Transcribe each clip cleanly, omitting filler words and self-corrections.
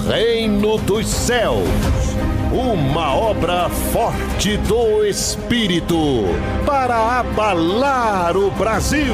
Reino dos Céus, uma obra forte do Espírito para abalar o Brasil.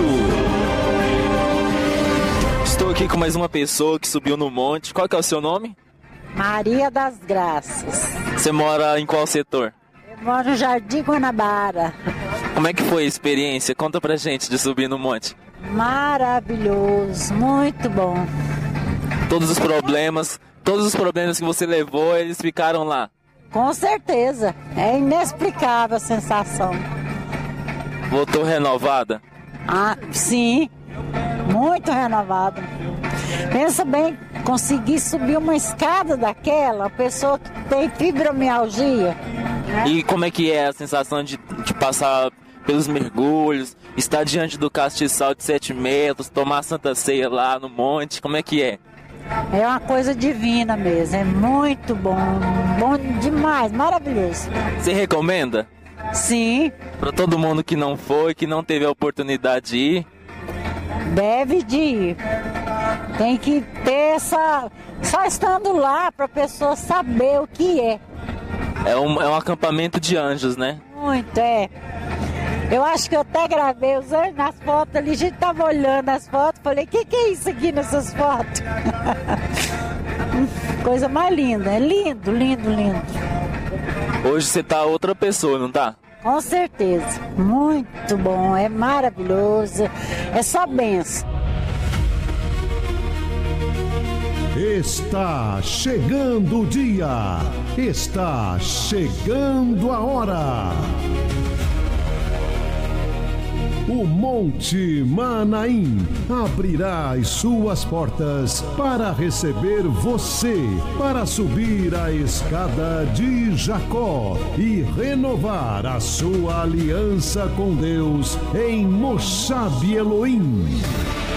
Estou aqui com mais uma pessoa que subiu no monte. Qual que é o seu nome? Maria das Graças. Você mora em qual setor? Eu moro no Jardim Guanabara. Como é que foi a experiência? Conta pra gente de subir no monte. Maravilhoso, muito bom. Todos os problemas que você levou, eles ficaram lá. Com certeza, é inexplicável a sensação. Voltou renovada? Ah, sim, muito renovada. Pensa bem, conseguir subir uma escada daquela, a pessoa que tem fibromialgia. Né? E como é que é a sensação de passar pelos mergulhos, estar diante do castiçal de 7 metros, tomar a Santa Ceia lá no monte, como é que é? É uma coisa divina mesmo, é muito bom, bom demais, maravilhoso. Você recomenda? Sim. Para todo mundo que não foi, que não teve a oportunidade de ir? Deve de ir. Tem que ter essa... Só estando lá para a pessoa saber o que é. É um acampamento de anjos, né? Muito, é. Eu acho que eu até gravei os anjos nas fotos ali, a gente tava olhando as fotos, falei, o que é isso aqui nessas fotos? Coisa mais linda, é lindo, lindo, lindo. Hoje você tá outra pessoa, não tá? Com certeza, muito bom, é maravilhoso, é só benção. Está chegando o dia, está chegando a hora. O Monte Manaim abrirá as suas portas para receber você, para subir a escada de Jacó e renovar a sua aliança com Deus em Moshab Elohim.